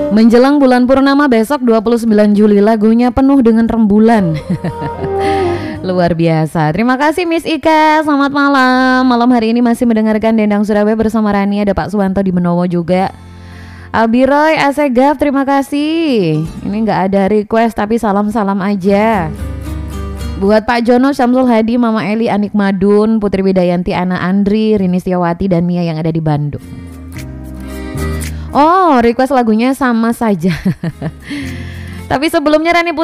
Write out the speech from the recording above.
Menjelang bulan purnama besok 29 Juli, lagunya penuh dengan rembulan. Luar biasa. Terima kasih Miss Ika. Selamat malam. Malam hari ini masih mendengarkan Dendang Surabaya bersama Rani. Ada Pak Suwanto di Menowo juga. Albiroy Asegaf, terima kasih. Ini nggak ada request tapi salam-salam aja. Buat Pak Jono, Syamsul Hadi, Mama Eli, Anik Madun, Putri Widayanti, Ana Andri, Rini Setiawati, dan Mia yang ada di Bandung. Oh, request lagunya sama saja. Tapi sebelumnya Rani